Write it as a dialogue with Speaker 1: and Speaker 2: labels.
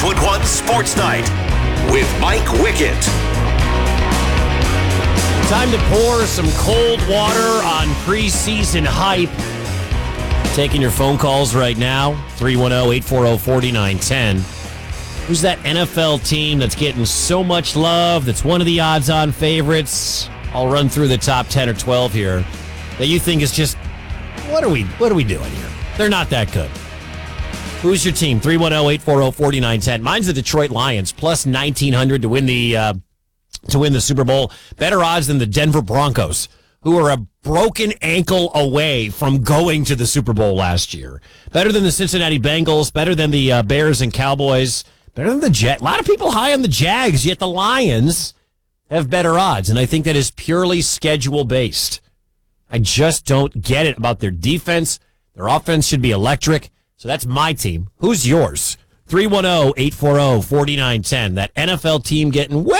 Speaker 1: Westwood One Sports Night with Mike Wickett.
Speaker 2: Time to pour some cold water on preseason hype. Taking your phone calls right now, 310-840-4910. Who's that NFL team that's getting so much love, that's one of the odds-on favorites? I'll run through the top 10 or 12 here that you think is just, what are we doing here? They're not that good. Who's your team? 310-840-4910. Mine's the Detroit Lions, plus 1,900 to win the Super Bowl. Better odds than the Denver Broncos, who are a broken ankle away from going to the Super Bowl last year. Better than the Cincinnati Bengals, better than the Bears and Cowboys, better than the Jets. A lot of people high on the Jags, yet the Lions have better odds, and I think that is purely schedule-based. I just don't get it about their defense. Their offense should be electric, so that's my team. Who's yours? 310-840-4910. That NFL team getting